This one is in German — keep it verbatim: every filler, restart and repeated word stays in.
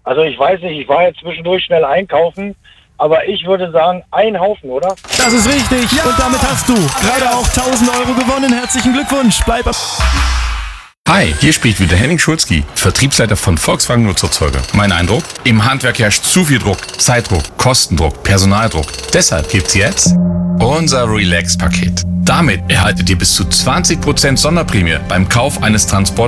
Also ich weiß nicht, ich war jetzt zwischendurch schnell einkaufen, aber ich würde sagen, ein Haufen, oder? Das ist richtig. Ja. Und damit hast du gerade auch tausend Euro gewonnen. Herzlichen Glückwunsch. Bleib ab. Hi, hier spricht wieder Henning Schulzki, Vertriebsleiter von Volkswagen Nutzerzeuger. Mein Eindruck? Im Handwerk herrscht zu viel Druck, Zeitdruck, Kostendruck, Personaldruck. Deshalb gibt's jetzt unser Relax-Paket. Damit erhaltet ihr bis zu zwanzig Prozent Sonderprämie beim Kauf eines Transport